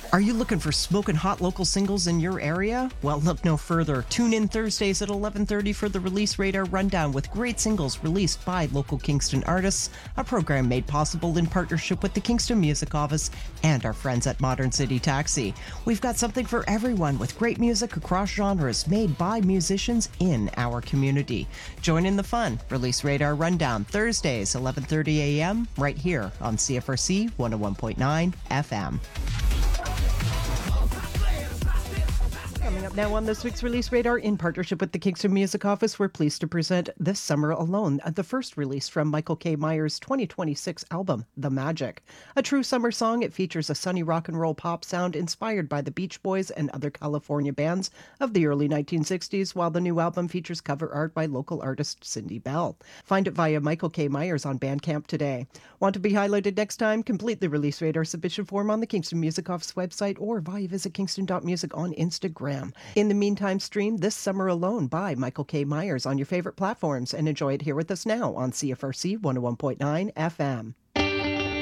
Are you looking for smoking hot local singles in your area? Well, look no further. Tune in Thursdays at 11:30 for the Release Radar Rundown with great singles released by local Kingston artists, a program made possible in partnership with the Kingston Music Office and our friends at Modern City Taxi. We've got something for everyone with great music across genres made by musicians in our community. Join in the fun. Release Radar Rundown Thursdays 11:30 a.m. right here on CFRC 101.9 FM. Coming up now on this week's Release Radar, in partnership with the Kingston Music Office, we're pleased to present This Summer Alone, the first release from Michael K. Myers' 2026 album, The Magic. A true summer song, it features a sunny rock and roll pop sound inspired by the Beach Boys and other California bands of the early 1960s, while the new album features cover art by local artist Cindy Bell. Find it via Michael K. Myers on Bandcamp today. Want to be highlighted next time? Complete the Release Radar submission form on the Kingston Music Office website or via visit kingston.music on Instagram. In the meantime, stream This Summer Alone by Michael K. Myers on your favorite platforms and enjoy it here with us now on CFRC 101.9 FM.